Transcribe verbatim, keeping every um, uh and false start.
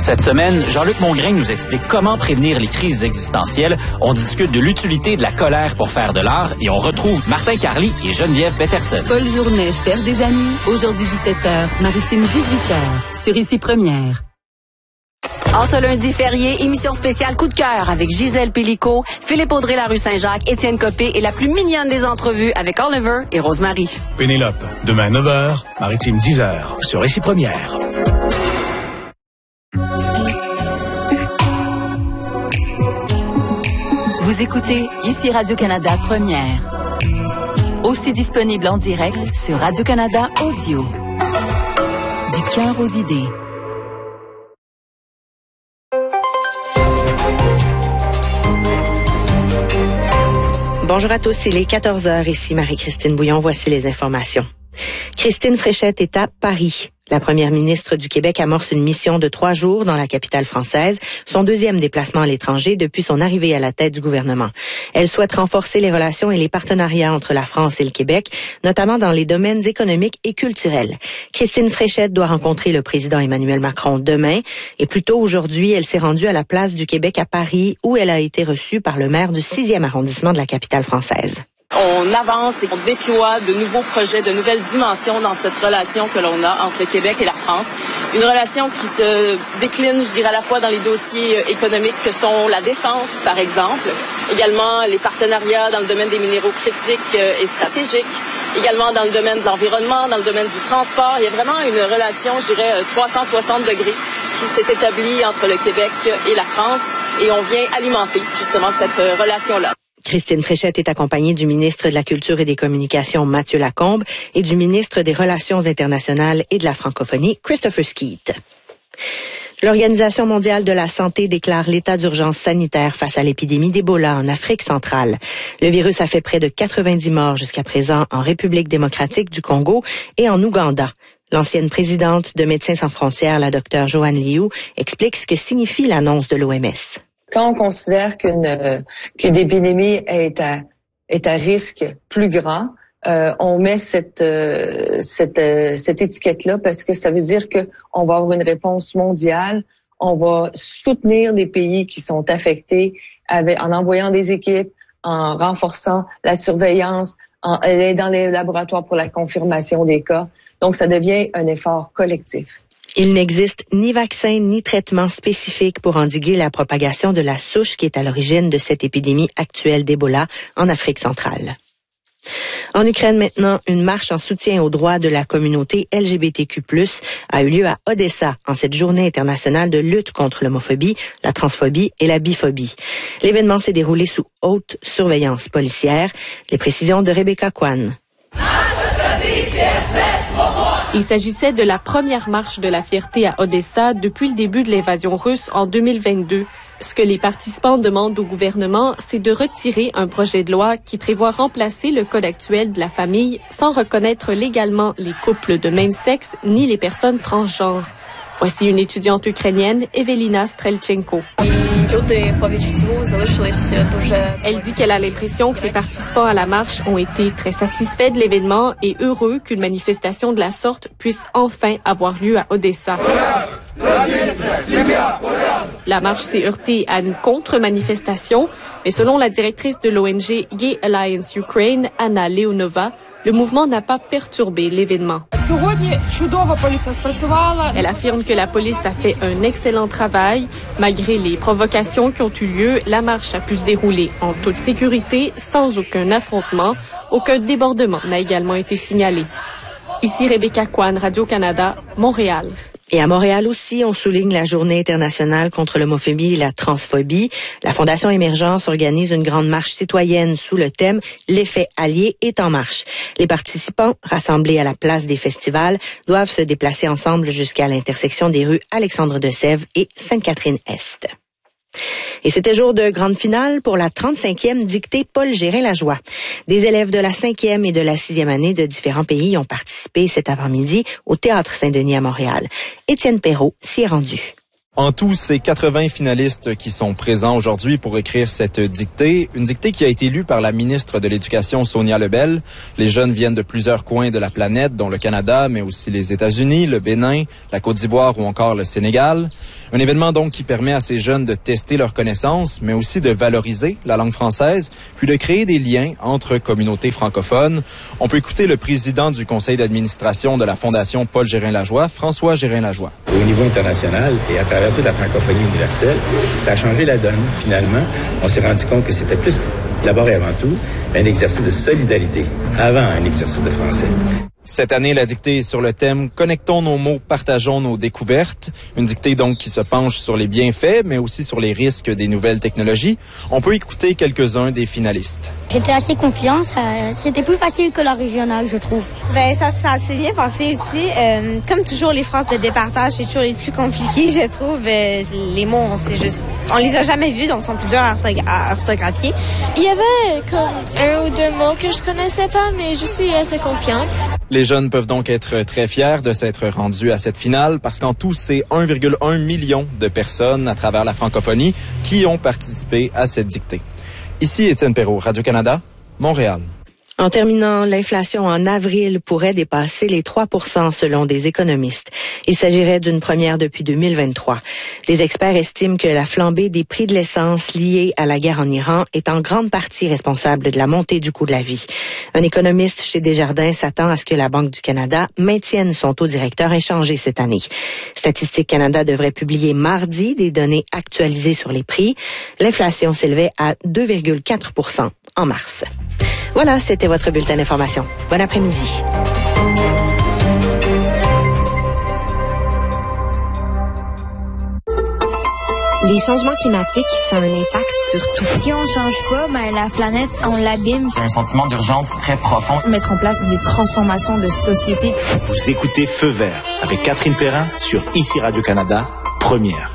Cette semaine, Jean-Luc Mongrain nous explique comment prévenir les crises existentielles. On discute de l'utilité de la colère pour faire de l'art et on retrouve Martin Carly et Geneviève Peterson. Paul Journet cherche des amis. Aujourd'hui dix-sept heures, Maritime dix-huit heures, sur Ici Première. En ce lundi férié, émission spéciale Coup de cœur avec Gisèle Pellicot, Philippe Audrey, la rue Saint-Jacques, Étienne Copé et la plus mignonne des entrevues avec Oliver et Rosemary. Pénélope, demain neuf heures, Maritime dix heures, sur Ici Première. Vous écoutez Ici Radio-Canada Première. Aussi disponible en direct sur Radio-Canada Audio. Du cœur aux idées. Bonjour à tous, il est quatorze heures, ici Marie-Christine Bouillon, voici les informations. Christine Fréchette est à Paris. La première ministre du Québec amorce une mission de trois jours dans la capitale française, son deuxième déplacement à l'étranger depuis son arrivée à la tête du gouvernement. Elle souhaite renforcer les relations et les partenariats entre la France et le Québec, notamment dans les domaines économiques et culturels. Christine Fréchette doit rencontrer le président Emmanuel Macron demain et plus tôt aujourd'hui, elle s'est rendue à la place du Québec à Paris où elle a été reçue par le maire du sixième arrondissement de la capitale française. On avance et on déploie de nouveaux projets, de nouvelles dimensions dans cette relation que l'on a entre le Québec et la France. Une relation qui se décline, je dirais, à la fois dans les dossiers économiques que sont la défense, par exemple, également les partenariats dans le domaine des minéraux critiques et stratégiques, également dans le domaine de l'environnement, dans le domaine du transport. Il y a vraiment une relation, je dirais, trois cent soixante degrés qui s'est établie entre le Québec et la France et on vient alimenter justement cette relation-là. Christine Fréchette est accompagnée du ministre de la Culture et des Communications, Mathieu Lacombe, et du ministre des Relations internationales et de la francophonie, Christopher Skeet. L'Organisation mondiale de la santé déclare l'état d'urgence sanitaire face à l'épidémie d'Ebola en Afrique centrale. Le virus a fait près de quatre-vingt-dix morts jusqu'à présent en République démocratique du Congo et en Ouganda. L'ancienne présidente de Médecins sans frontières, la docteure Joanne Liu, explique ce que signifie l'annonce de l'O M S. Quand on considère qu'une qu'une épidémie est à est à risque plus grand, euh, on met cette euh, cette euh, cette étiquette-là parce que ça veut dire que on va avoir une réponse mondiale, on va soutenir les pays qui sont affectés avec en envoyant des équipes, en renforçant la surveillance, en aidant les laboratoires pour la confirmation des cas. Donc ça devient un effort collectif. Il n'existe ni vaccin ni traitement spécifique pour endiguer la propagation de la souche qui est à l'origine de cette épidémie actuelle d'Ebola en Afrique centrale. En Ukraine maintenant, une marche en soutien aux droits de la communauté L G B T Q plus, a eu lieu à Odessa en cette journée internationale de lutte contre l'homophobie, la transphobie et la biphobie. L'événement s'est déroulé sous haute surveillance policière. Les précisions de Rebecca Kwan. Il s'agissait de la première marche de la fierté à Odessa depuis le début de l'invasion russe en deux mille vingt-deux. Ce que les participants demandent au gouvernement, c'est de retirer un projet de loi qui prévoit remplacer le code actuel de la famille sans reconnaître légalement les couples de même sexe ni les personnes transgenres. Voici une étudiante ukrainienne, Evelina Strelchenko. Elle dit qu'elle a l'impression que les participants à la marche ont été très satisfaits de l'événement et heureux qu'une manifestation de la sorte puisse enfin avoir lieu à Odessa. La marche s'est heurtée à une contre-manifestation, mais selon la directrice de l'O N G Gay Alliance Ukraine, Anna Leonova, le mouvement n'a pas perturbé l'événement. Elle affirme que la police a fait un excellent travail. Malgré les provocations qui ont eu lieu, la marche a pu se dérouler en toute sécurité, sans aucun affrontement. Aucun débordement n'a également été signalé. Ici Rebecca Kwan, Radio-Canada, Montréal. Et à Montréal aussi, on souligne la Journée internationale contre l'homophobie et la transphobie. La Fondation Émergence organise une grande marche citoyenne sous le thème « L'effet allié est en marche ». Les participants, rassemblés à la place des festivals, doivent se déplacer ensemble jusqu'à l'intersection des rues Alexandre-de-Sèvres et Sainte-Catherine-Est. Et c'était jour de grande finale pour la trente-cinquième dictée Paul Gérin-Lajoie. Des élèves de la cinquième et de la sixième année de différents pays ont participé cet avant-midi au Théâtre Saint-Denis à Montréal. Étienne Perrault s'y est rendu. En tout, c'est quatre-vingts finalistes qui sont présents aujourd'hui pour écrire cette dictée. Une dictée qui a été lue par la ministre de l'Éducation, Sonia Lebel. Les jeunes viennent de plusieurs coins de la planète, dont le Canada, mais aussi les États-Unis, le Bénin, la Côte d'Ivoire ou encore le Sénégal. Un événement donc qui permet à ces jeunes de tester leurs connaissances, mais aussi de valoriser la langue française, puis de créer des liens entre communautés francophones. On peut écouter le président du conseil d'administration de la Fondation Paul Gérin-Lajoie, François Gérin-Lajoie. Au niveau international et à travers toute la francophonie universelle, ça a changé la donne. Finalement, on s'est rendu compte que c'était plus, d'abord et avant tout, un exercice de solidarité avant un exercice de français. Cette année, la dictée est sur le thème « Connectons nos mots, partageons nos découvertes ». Une dictée donc qui se penche sur les bienfaits, mais aussi sur les risques des nouvelles technologies. On peut écouter quelques-uns des finalistes. J'étais assez confiante. Ça, c'était plus facile que la régionale, je trouve. Ben ça, ça s'est bien passé aussi. Euh, comme toujours, les phrases de départage, c'est toujours les plus compliquées, je trouve. Euh, les mots, on sait juste, on les a jamais vus, donc ils sont plus durs à, orthogra- à orthographier. Il y avait comme un ou deux mots que je connaissais pas, mais je suis assez confiante. Les jeunes peuvent donc être très fiers de s'être rendus à cette finale parce qu'en tout, c'est un virgule un million de personnes à travers la francophonie qui ont participé à cette dictée. Ici Étienne Perrault, Radio-Canada, Montréal. En terminant, l'inflation en avril pourrait dépasser les trois pour cent selon des économistes. Il s'agirait d'une première depuis deux mille vingt-trois. Les experts estiment que la flambée des prix de l'essence liée à la guerre en Iran est en grande partie responsable de la montée du coût de la vie. Un économiste chez Desjardins s'attend à ce que la Banque du Canada maintienne son taux directeur inchangé cette année. Statistique Canada devrait publier mardi des données actualisées sur les prix. L'inflation s'élevait à deux virgule quatre pour cent en mars. Voilà, c'était votre bulletin d'information. Bon après-midi. Les changements climatiques, ça a un impact sur tout. Si on change pas, ben la planète, on l'abîme. C'est un sentiment d'urgence très profond. Mettre en place des transformations de société. Vous écoutez Feu vert avec Catherine Perrin sur Ici Radio-Canada, première.